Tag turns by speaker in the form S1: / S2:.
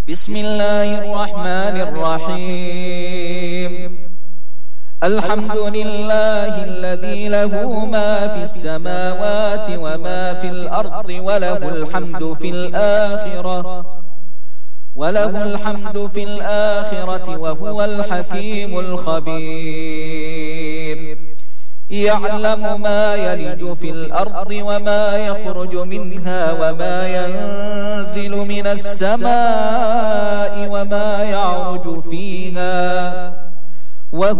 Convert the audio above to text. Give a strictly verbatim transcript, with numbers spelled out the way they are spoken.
S1: بسم الله الرحمن الرحيم الحمد لله الذي له ما في السماوات وما في الأرض وله الحمد في الآخرة وله الحمد في الآخرة وهو الحكيم الخبير يعلم ما يلج في الأرض وما يخرج منها وما ينزل من السماء وما يعرج فيها وهو